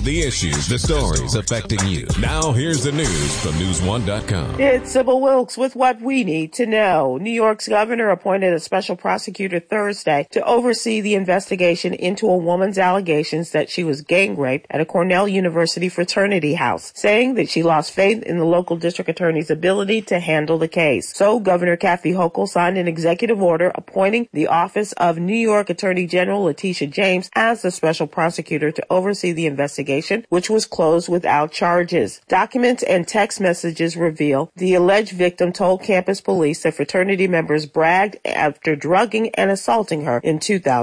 The issues, the stories affecting you. Now here's the news from News1.com. It's Sybil Wilkes with what we need to know. New York's governor appointed a special prosecutor Thursday to oversee the investigation into a woman's allegations that she was gang raped at a Cornell University fraternity house, saying that she lost faith in the local district attorney's ability to handle the case. So Governor Kathy Hochul signed an executive order appointing the Office of New York Attorney General Letitia James as the special prosecutor to oversee the investigation, which was closed without charges. Documents and text messages reveal the alleged victim told campus police that fraternity members bragged after drugging and assaulting her in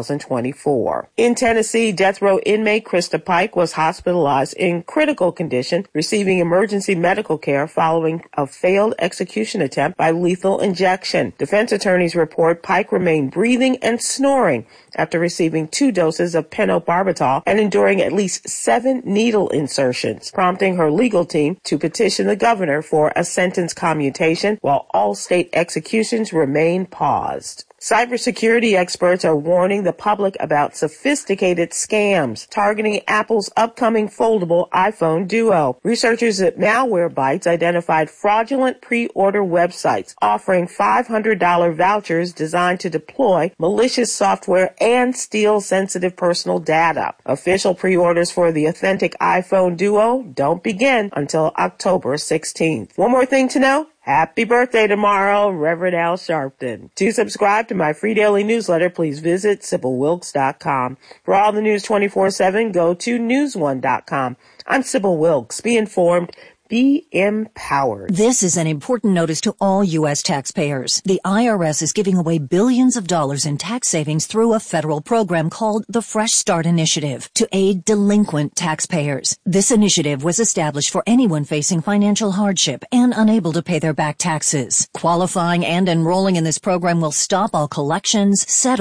2024. In Tennessee, death row inmate Krista Pike was hospitalized in critical condition, receiving emergency medical care following a failed execution attempt by lethal injection. Defense attorneys report Pike remained breathing and snoring after receiving 2 doses of pentobarbital and enduring at least 7 needle insertions, prompting her legal team to petition the governor for a sentence commutation while all state executions remain paused. Cybersecurity experts are warning the public about sophisticated scams targeting Apple's upcoming foldable iPhone Duo. Researchers at Malwarebytes identified fraudulent pre-order websites offering $500 vouchers designed to deploy malicious software and steal sensitive personal data. Official pre-orders for the authentic iPhone Duo don't begin until October 16th. One more thing to know. Happy birthday tomorrow, Reverend Al Sharpton. To subscribe to my free daily newsletter, please visit SybilWilkes.com. For all the news 24/7, go to News1.com. I'm Sybil Wilkes. Be informed. Be empowered. This is an important notice to all U.S. taxpayers. The IRS is giving away billions of dollars in tax savings through a federal program called the Fresh Start Initiative to aid delinquent taxpayers. This initiative was established for anyone facing financial hardship and unable to pay their back taxes. Qualifying and enrolling in this program will stop all collections, settlements,